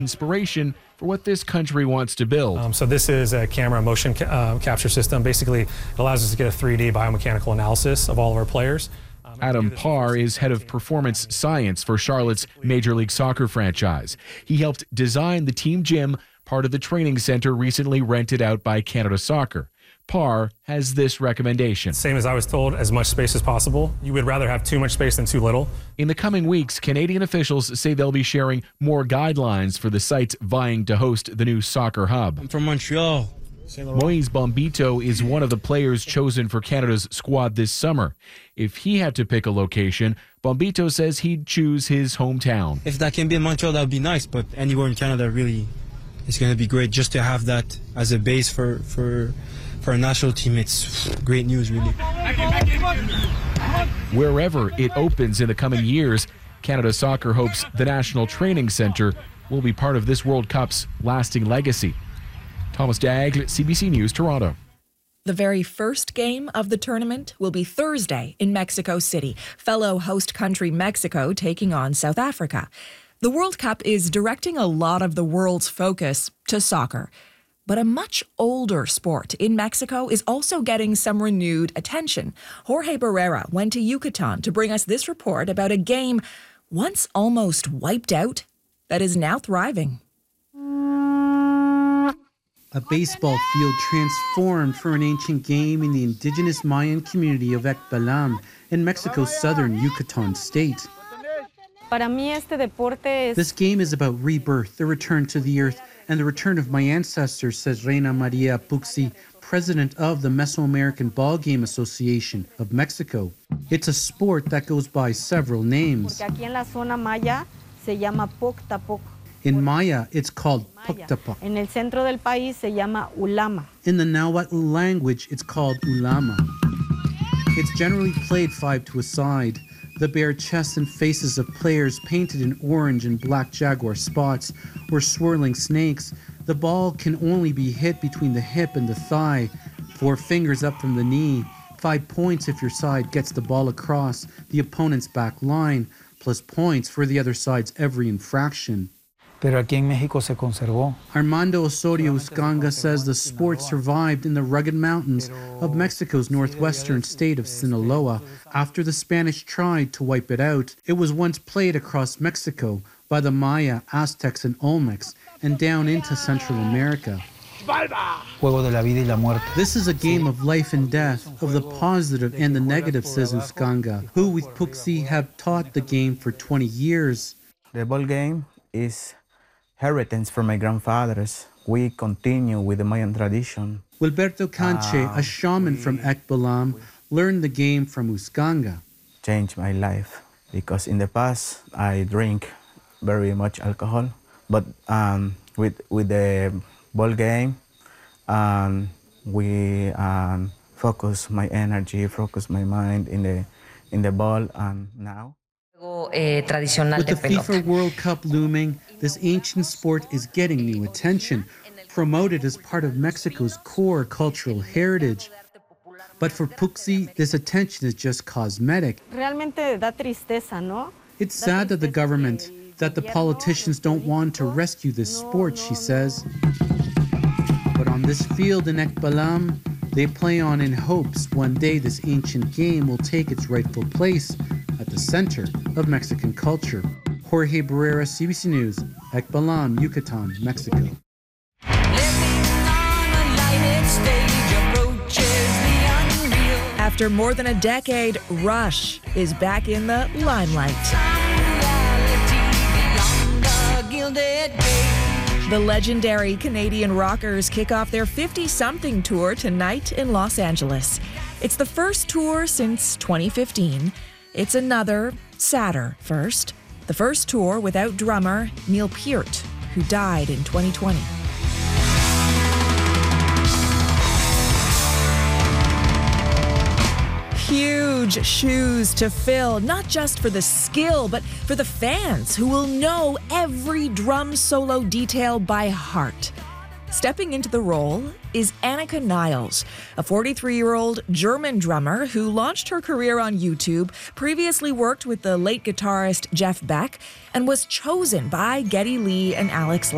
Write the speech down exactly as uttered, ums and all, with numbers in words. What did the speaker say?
inspiration for what this country wants to build. Um, so this is a camera motion ca uh, capture system. Basically, it allows us to get a three D biomechanical analysis of all of our players. Um, Adam Parr is head of performance science for Charlotte's Major League Soccer franchise. He helped design the team gym, part of the training center recently rented out by Canada Soccer. Parr has this recommendation. Same as I was told, as much space as possible. You would rather have too much space than too little. In the coming weeks, Canadian officials say they'll be sharing more guidelines for the sites vying to host the new soccer hub. I'm from Montreal. Moise Bombito is one of the players chosen for Canada's squad this summer. If he had to pick a location, Bombito says he'd choose his hometown. If that can be in Montreal, that would be nice, but anywhere in Canada really is going to be great. Just to have that as a base for, for, for a national team, it's great news, really. Wherever it opens in the coming years, Canada Soccer hopes the National Training Centre will be part of this World Cup's lasting legacy. Thomas Daigle, C B C News, Toronto. The very first game of the tournament will be Thursday in Mexico City, fellow host country Mexico taking on South Africa. The World Cup is directing a lot of the world's focus to soccer. But a much older sport in Mexico is also getting some renewed attention. Jorge Barrera went to Yucatan to bring us this report about a game once almost wiped out that is now thriving. A baseball field transformed for an ancient game in the indigenous Mayan community of Ekbalam in Mexico's southern Yucatan state. This game is about rebirth, the return to the earth, and the return of my ancestors, says Reina Maria Puxi, president of the Mesoamerican Ball Game Association of Mexico. It's a sport that goes by several names. In Maya, it's called Puctapuc. En el centro del país se llama ulama. In the Nahuatl language, it's called ulama. It's generally played five to a side. The bare chests and faces of players painted in orange and black jaguar spots or swirling snakes. The ball can only be hit between the hip and the thigh, four fingers up from the knee. Five points if your side gets the ball across the opponent's back line, plus points for the other side's every infraction. Pero aquí en México se conservó. Armando Osorio Uscanga says the sport survived in the rugged mountains of Mexico's northwestern state of Sinaloa after the Spanish tried to wipe it out. It was once played across Mexico by the Maya, Aztecs, and Olmecs, and down into Central America. Juego de la vida y la muerte. This is a game of life and death, of the positive and the negative, says Uscanga, who with Puxi have taught the game for twenty years. The ball game is heritage from my grandfathers. We continue with the Mayan tradition. Wilberto Canche, uh, a shaman from Ekbalam, learned the game from Uscanga. Changed my life because in the past I drink very much alcohol, but um, with with the ball game, um, we um, focus my energy, focus my mind in the in the ball, and now. With the FIFA World Cup looming, this ancient sport is getting new attention, promoted as part of Mexico's core cultural heritage. But for Puxi, this attention is just cosmetic. It's sad that the government, that the politicians don't want to rescue this sport, she says. But on this field in Ekbalam, they play on in hopes one day this ancient game will take its rightful place at the center of Mexican culture. Jorge Barrera, C B C News, Ekbalam, Yucatan, Mexico. After more than a decade, Rush is back in the limelight. The legendary Canadian rockers kick off their fifty-something tour tonight in Los Angeles. It's the first tour since twenty fifteen. It's another, sadder first. The first tour without drummer Neil Peart, who died in twenty twenty. Huge shoes to fill, not just for the skill, but for the fans who will know every drum solo detail by heart. Stepping into the role is Annika Niles, a forty-three-year-old German drummer who launched her career on YouTube, previously worked with the late guitarist Jeff Beck, and was chosen by Geddy Lee and Alex